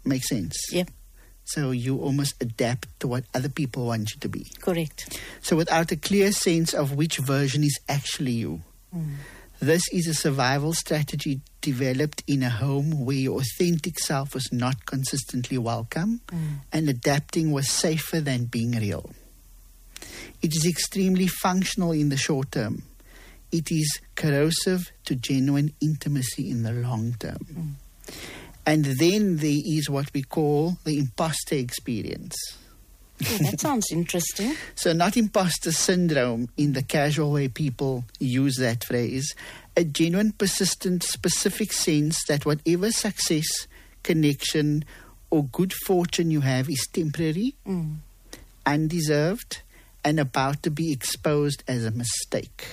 Make sense? Yep. So you almost adapt to what other people want you to be. Correct. So without a clear sense of which version is actually you. This is a survival strategy developed in a home where your authentic self was not consistently welcome, and adapting was safer than being real. It is extremely functional in the short term. It is corrosive to genuine intimacy in the long term. And then there is what we call the imposter experience. Oh, that sounds interesting. So not imposter syndrome in the casual way people use that phrase, a genuine, persistent, specific sense that whatever success, connection, or good fortune you have is temporary, undeserved, and about to be exposed as a mistake.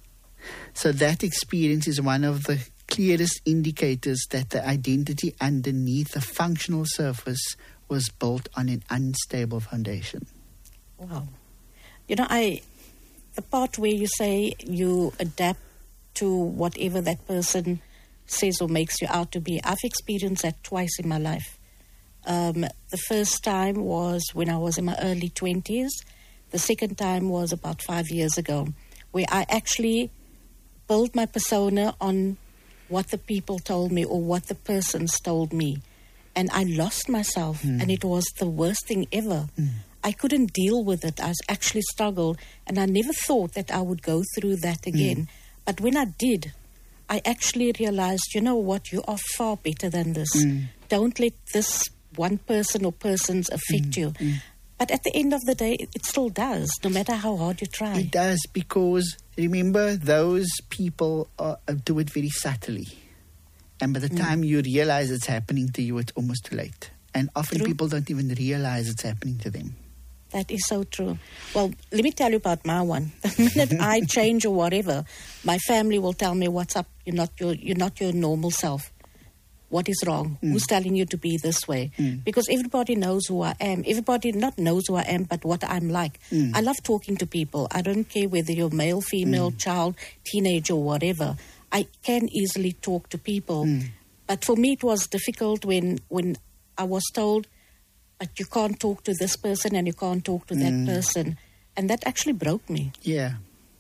So that experience is one of the clearest indicators that the identity underneath the functional surface was built on an unstable foundation. Wow. You know, the part where you say you adapt to whatever that person says or makes you out to be, I've experienced that twice in my life. The first time was when I was in my early 20s. The second time was about 5 years ago, where I actually built my persona on what the people told me or what the persons told me. And I lost myself, and it was the worst thing ever. I couldn't deal with it. I actually struggled, and I never thought that I would go through that again. But when I did, I actually realized, you know what, you are far better than this. Don't let this one person or persons affect you. But at the end of the day, it still does, no matter how hard you try. It does, because remember, those people do it very subtly. And by the time you realize it's happening to you, it's almost too late. And often people don't even realize it's happening to them. That is so true. Well, let me tell you about my one. The minute I change or whatever, my family will tell me, what's up? You're not your normal self. What is wrong? Who's telling you to be this way? Because everybody knows who I am. Everybody not knows who I am, but what I'm like. I love talking to people. I don't care whether you're male, female, child, teenager, or whatever. I can easily talk to people. But for me, it was difficult when I was told, but you can't talk to this person and you can't talk to that person. And that actually broke me. Yeah.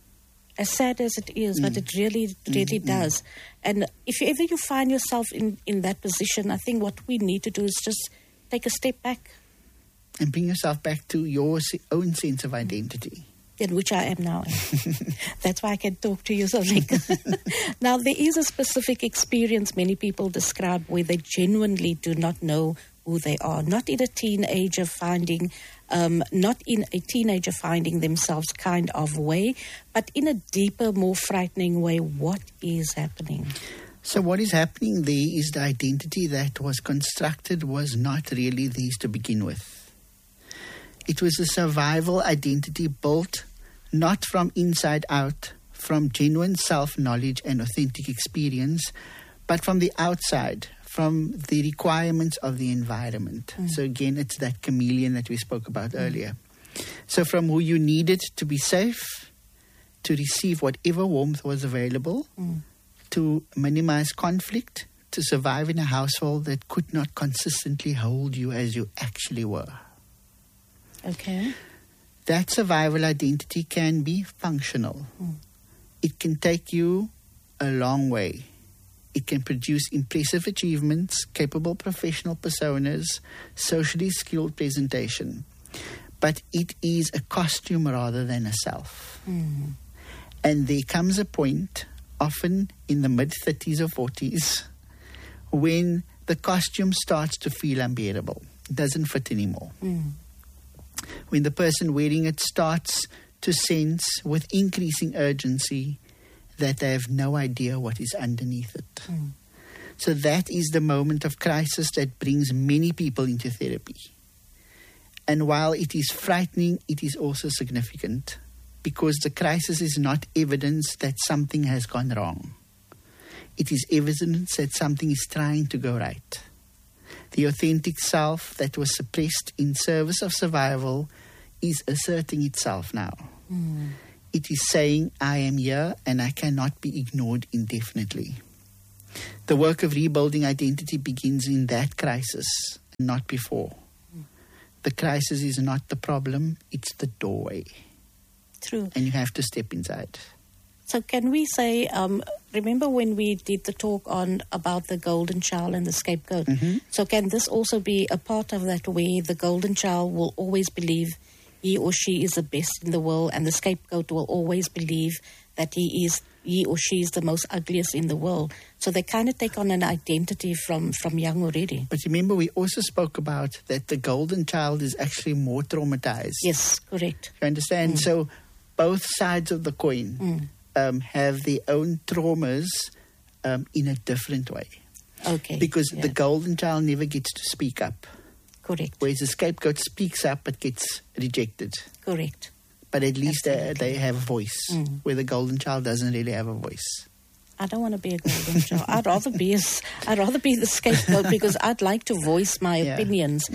As sad as it is, but it really, really does. And if ever you find yourself in that position, I think what we need to do is just take a step back. And bring yourself back to your own sense of identity. In which I am now. That's why I can talk to you so like. Now, there is a specific experience many people describe where they genuinely do not know who they are. Not in a teenager finding themselves kind of way, but in a deeper, more frightening way. What is happening? So what is happening there is the identity that was constructed was not really theirs to begin with. It was a survival identity built not from inside out, from genuine self-knowledge and authentic experience, but from the outside, from the requirements of the environment. So again, it's that chameleon that we spoke about earlier. So from who you needed to be safe, to receive whatever warmth was available, to minimize conflict, to survive in a household that could not consistently hold you as you actually were. Okay. That survival identity can be functional. It can take you a long way. It can produce impressive achievements, capable professional personas, socially skilled presentation. But it is a costume rather than a self. And there comes a point, often in the mid-30s or 40s, when the costume starts to feel unbearable. It doesn't fit anymore. When the person wearing it starts to sense with increasing urgency that they have no idea what is underneath it. So that is the moment of crisis that brings many people into therapy. And while it is frightening, it is also significant, because the crisis is not evidence that something has gone wrong. It is evidence that something is trying to go right. The authentic self that was suppressed in service of survival is asserting itself now. It is saying, I am here and I cannot be ignored indefinitely. The work of rebuilding identity begins in that crisis. not before. The crisis is not the problem, it's the doorway. True. And you have to step inside. So can we say, remember when we did the talk on about the golden child and the scapegoat? Mm-hmm. So can this also be a part of that, where the golden child will always believe he or she is the best in the world, and the scapegoat will always believe that he or she is the most ugliest in the world? So they kind of take on an identity from young already. But remember, we also spoke about that the golden child is actually more traumatized. Yes, correct. You understand? So both sides of the coin have their own traumas in a different way. Okay. Because the golden child never gets to speak up. Correct. Whereas the scapegoat speaks up but gets rejected. Correct. But at least they have a voice, where the golden child doesn't really have a voice. I don't want to be a golden child. I'd rather be the scapegoat, because I'd like to voice my opinions,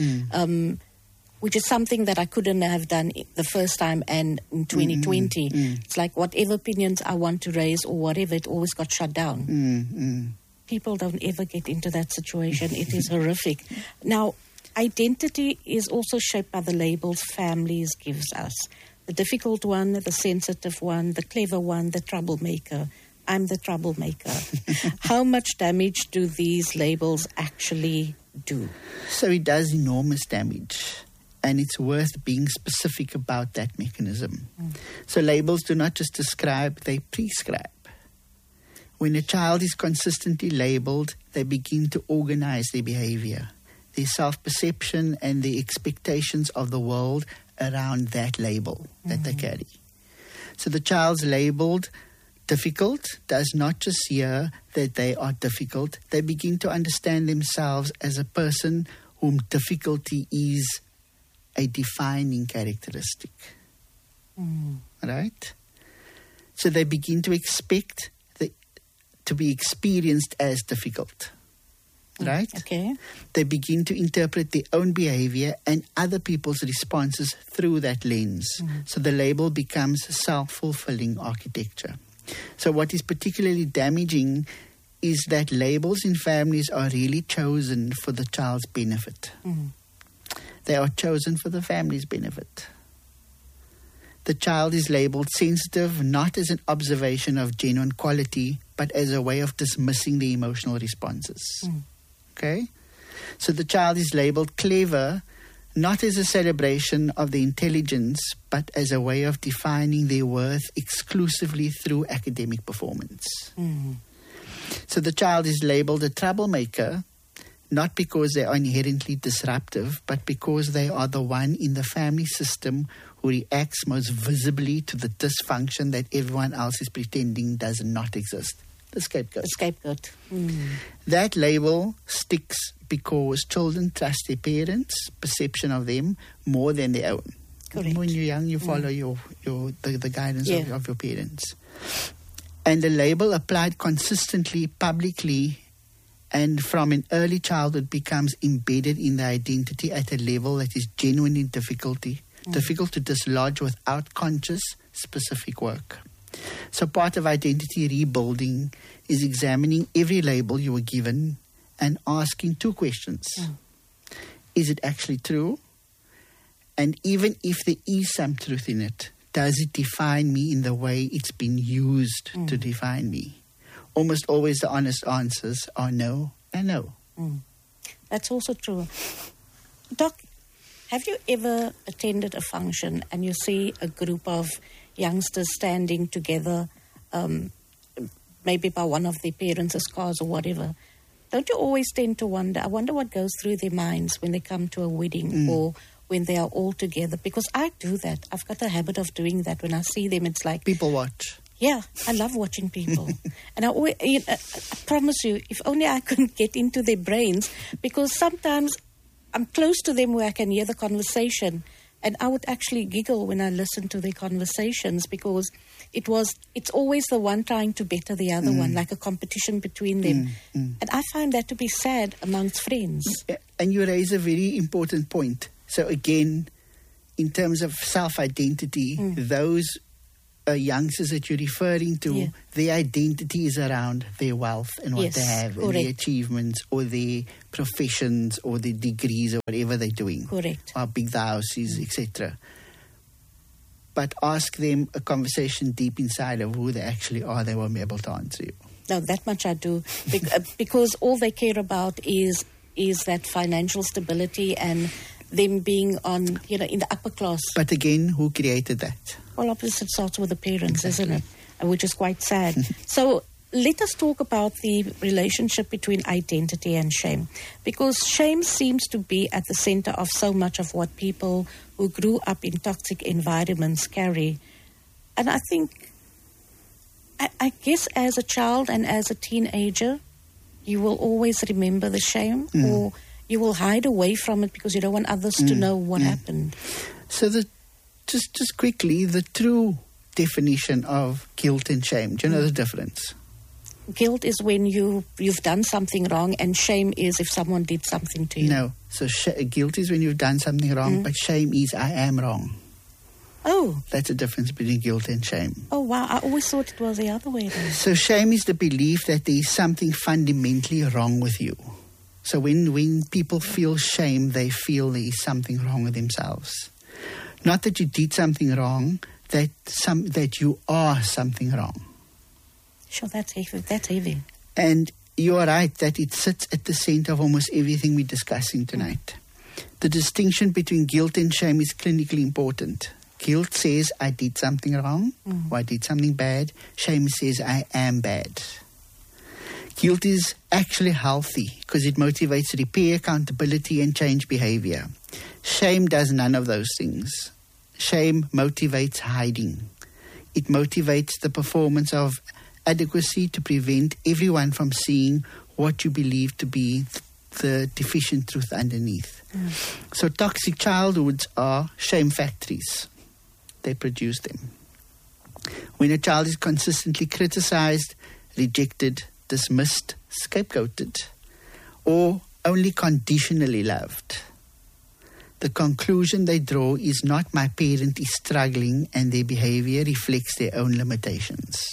which is something that I couldn't have done the first time. And in 2020, it's like whatever opinions I want to raise or whatever, it always got shut down. People don't ever get into that situation. It is horrific. Now, identity is also shaped by the labels families gives us. The difficult one, the sensitive one, the clever one, the troublemaker. I'm the troublemaker. How much damage do these labels actually do? So it does enormous damage, and it's worth being specific about that mechanism. So labels do not just describe, they prescribe. When a child is consistently labeled, they begin to organize their behavior, their self-perception and their expectations of the world around that label that they carry. So the child's labeled difficult does not just hear that they are difficult. They begin to understand themselves as a person whom difficulty is a defining characteristic. Right? So they begin to expect to be experienced as difficult. Right? Okay. They begin to interpret their own behavior and other people's responses through that lens. So the label becomes self-fulfilling architecture. So what is particularly damaging is that labels in families are really chosen for the child's benefit. They are chosen for the family's benefit. The child is labeled sensitive not as an observation of genuine quality, but as a way of dismissing the emotional responses. Okay? So the child is labeled clever not as a celebration of the intelligence, but as a way of defining their worth exclusively through academic performance. So the child is labeled a troublemaker, not because they are inherently disruptive, but because they are the one in the family system who reacts most visibly to the dysfunction that everyone else is pretending does not exist. The scapegoat. The scapegoat. That label sticks because children trust their parents' perception of them more than their own. Correct. When you're young, you follow the guidance of your parents. And the label applied consistently, publicly, and from an early childhood becomes embedded in the identity at a level that is genuinely difficult to dislodge without conscious, specific work. So part of identity rebuilding is examining every label you were given and asking two questions. Is it actually true? And even if there is some truth in it, does it define me in the way it's been used to define me? Almost always the honest answers are no and no. That's also true. Doc, have you ever attended a function and you see a group of youngsters standing together, maybe by one of their parents' cars or whatever? Don't you always tend to wonder, I wonder what goes through their minds when they come to a wedding or when they are all together? Because I do that. I've got a habit of doing that. When I see them, it's like... People watch. Yeah, I love watching people. And I promise you, if only I could get into their brains, because sometimes I'm close to them where I can hear the conversation, and I would actually giggle when I listen to their conversations, because it's always the one trying to better the other one, like a competition between them. And I find that to be sad amongst friends. And you raise a very important point. So again, in terms of self-identity, those youngsters that you're referring to, their identity is around their wealth and what they have, and their achievements or their professions or their degrees or whatever they're doing. Correct. How big the house is, etc. But ask them a conversation deep inside of who they actually are, they won't be able to answer you. No, that much I do. Because all they care about is that financial stability and them being on, in the upper class. But again, who created that? Well, obviously it starts with the parents, isn't it? Which is quite sad. So let us talk about the relationship between identity and shame. Because shame seems to be at the center of so much of what people who grew up in toxic environments carry. And I think, I guess as a child and as a teenager, you will always remember the shame, or you will hide away from it because you don't want others to know what happened. So just quickly, the true definition of guilt and shame, do you know the difference? Guilt is when you've done something wrong, and shame is if someone did something to you. No, so guilt is when you've done something wrong, but shame is I am wrong. Oh. That's the difference between guilt and shame. Oh, wow. I always thought it was the other way then. So shame is the belief that there is something fundamentally wrong with you. So when people feel shame, they feel there is something wrong with themselves. Not that you did something wrong, that you are something wrong. Sure, that's heavy. And you are right that it sits at the center of almost everything we're discussing tonight. The distinction between guilt and shame is clinically important. Guilt says I did something wrong, or I did something bad. Shame says I am bad. Guilt is actually healthy because it motivates repair, accountability, and change behavior. Shame does none of those things. Shame motivates hiding. It motivates the performance of adequacy to prevent everyone from seeing what you believe to be the deficient truth underneath. So toxic childhoods are shame factories. They produce them. When a child is consistently criticized, rejected, dismissed, scapegoated, or only conditionally loved, the conclusion they draw is not my parent is struggling and their behavior reflects their own limitations.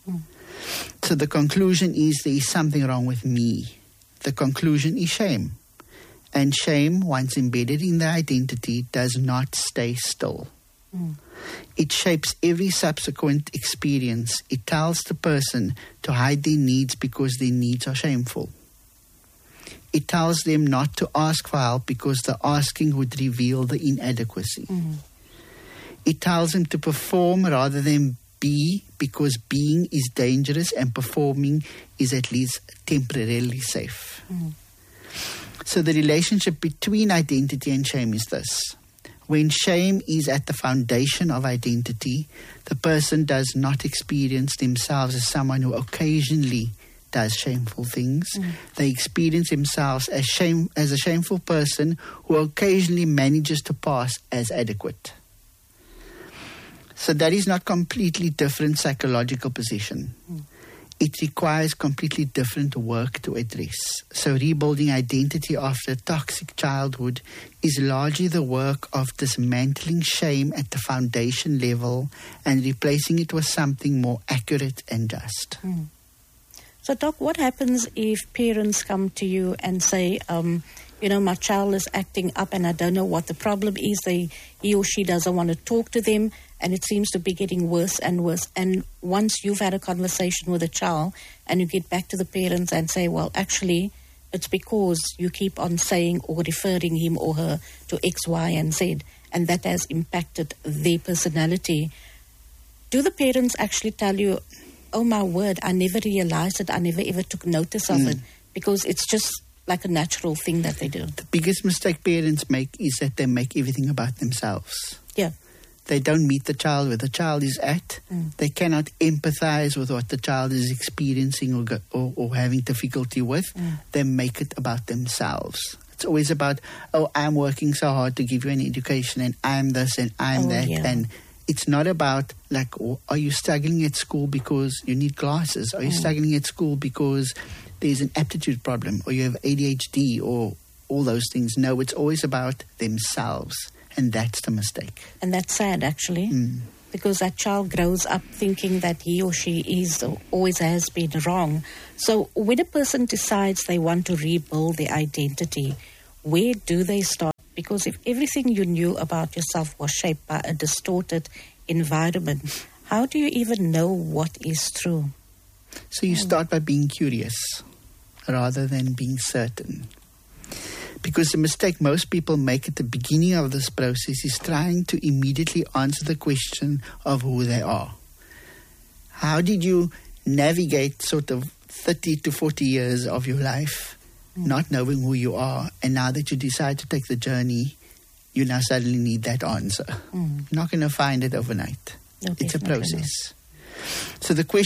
So the conclusion is there is something wrong with me. The conclusion is shame. And shame, once embedded in the identity, does not stay still. It shapes every subsequent experience. It tells the person to hide their needs because their needs are shameful. It tells them not to ask for help because the asking would reveal the inadequacy. It tells them to perform rather than be because being is dangerous and performing is at least temporarily safe. So the relationship between identity and shame is this. When shame is at the foundation of identity, the person does not experience themselves as someone who occasionally does shameful things. They experience themselves as a shameful person who occasionally manages to pass as adequate. So that is not completely different psychological position. It requires completely different work to address. So rebuilding identity after a toxic childhood is largely the work of dismantling shame at the foundation level and replacing it with something more accurate and just. So, Doc, what happens if parents come to you and say, my child is acting up and I don't know what the problem is. He or she doesn't want to talk to them and it seems to be getting worse and worse. And once you've had a conversation with a child and you get back to the parents and say, well, actually, it's because you keep on saying or referring him or her to X, Y, and Z, and that has impacted their personality. Do the parents actually tell you, oh, my word, I never realized it, I never ever took notice of it, because it's just like a natural thing that they do? The biggest mistake parents make is that they make everything about themselves. Yeah. They don't meet the child where the child is at. They cannot empathize with what the child is experiencing or having difficulty with. They make it about themselves. It's always about, oh, I'm working so hard to give you an education and I'm this and I'm that. Yeah. And it's not about, like, are you struggling at school because you need glasses? Are you struggling at school because there's an aptitude problem or you have ADHD or all those things? No, it's always about themselves. And that's the mistake. And that's sad, actually. because that child grows up thinking that he or she is or always has been wrong. So when a person decides they want to rebuild their identity, where do they start? Because if everything you knew about yourself was shaped by a distorted environment, how do you even know what is true? So you start by being curious rather than being certain. Because the mistake most people make at the beginning of this process is trying to immediately answer the question of who they are. How did you navigate sort of 30 to 40 years of your life not knowing who you are, and now that you decide to take the journey, you now suddenly need that answer. You're not going to find it overnight. No, it's a definitely process. So the question